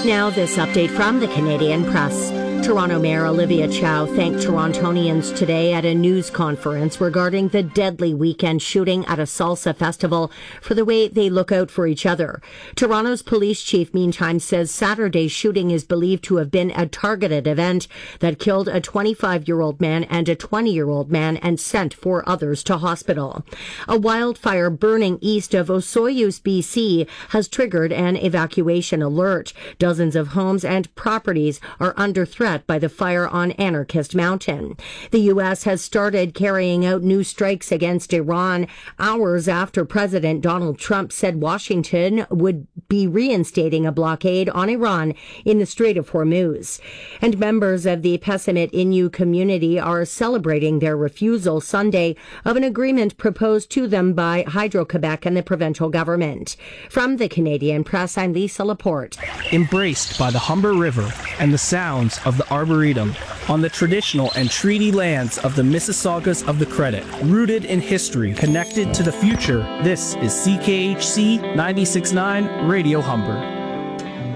Now, this update from the Canadian Press. Toronto Mayor Olivia Chow thanked Torontonians today at a news conference regarding the deadly weekend shooting at a salsa festival for the way they look out for each other. Toronto's police chief, meantime, says Saturday's shooting is believed to have been a targeted event that killed a 25-year-old man and a 20-year-old man and sent 4 others to hospital. A wildfire burning east of Osoyoos, BC, has triggered an evacuation alert. Dozens of homes and properties are under threat by the fire on Anarchist Mountain. The U.S. has started carrying out new strikes against Iran hours after President Donald Trump said Washington would be reinstating a blockade on Iran in the Strait of Hormuz. And members of the Pessamit Innu community are celebrating their refusal Sunday of an agreement proposed to them by Hydro-Quebec and the provincial government. From the Canadian Press, I'm Lisa Laporte. Embraced by the Humber River and the sounds of the Arboretum, on the traditional and treaty lands of the Mississaugas of the Credit, rooted in history, connected to the future, this is CKHC 96.9 Radio Humber.